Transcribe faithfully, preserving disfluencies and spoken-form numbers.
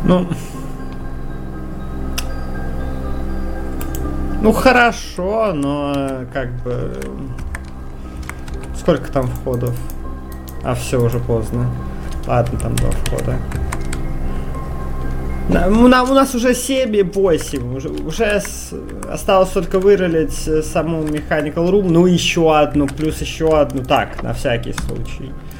Ну... Ну хорошо, но как бы... Сколько там входов? А, все, уже поздно. Ладно, там два входа. У нас уже семь и восемь. Уже, уже с... осталось только выролить саму Mechanical Room. Ну, еще одну, плюс еще одну. Так, на всякий случай.